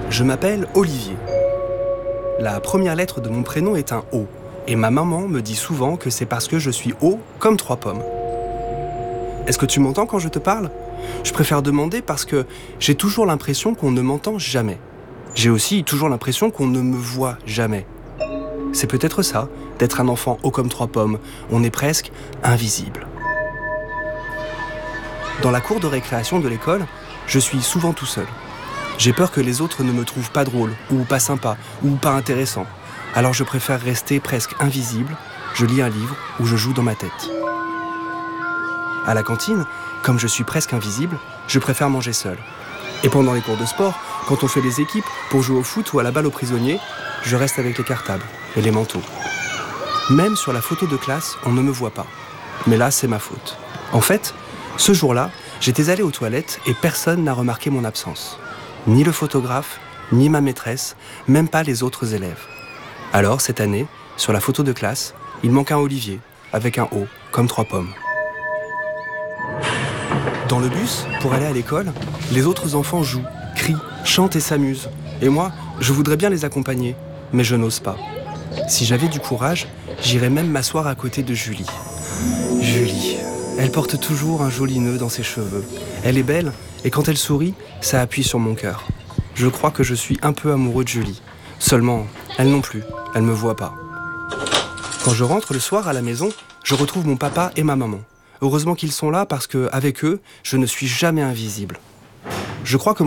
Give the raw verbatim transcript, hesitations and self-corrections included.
Je m'appelle Olivier. La première lettre de mon prénom est un O. Et ma maman me dit souvent que c'est parce que je suis haut comme trois pommes. Est-ce que tu m'entends quand je te parle ? Je préfère demander parce que j'ai toujours l'impression qu'on ne m'entend jamais. J'ai aussi toujours l'impression qu'on ne me voit jamais. C'est peut-être ça, d'être un enfant haut comme trois pommes. On est presque invisible. Dans la cour de récréation de l'école, je suis souvent tout seul. J'ai peur que les autres ne me trouvent pas drôle, ou pas sympa, ou pas intéressant. Alors je préfère rester presque invisible, je lis un livre ou je joue dans ma tête. À la cantine, comme je suis presque invisible, je préfère manger seul. Et pendant les cours de sport, quand on fait des équipes pour jouer au foot ou à la balle aux prisonniers, je reste avec les cartables et les manteaux. Même sur la photo de classe, on ne me voit pas. Mais là, c'est ma faute. En fait, ce jour-là, j'étais allé aux toilettes et personne n'a remarqué mon absence. Ni le photographe, ni ma maîtresse, même pas les autres élèves. Alors, cette année, sur la photo de classe, il manque un Olivier, avec un O, comme trois pommes. Dans le bus, pour aller à l'école, les autres enfants jouent, crient, chantent et s'amusent. Et moi, je voudrais bien les accompagner, mais je n'ose pas. Si j'avais du courage, j'irais même m'asseoir à côté de Julie. Julie, elle porte toujours un joli nœud dans ses cheveux. Elle est belle, et quand elle sourit, ça appuie sur mon cœur. Je crois que je suis un peu amoureux de Julie. Seulement, elle non plus, elle me voit pas. Quand je rentre le soir à la maison, je retrouve mon papa et ma maman. Heureusement qu'ils sont là parce que, avec eux, je ne suis jamais invisible. Je crois que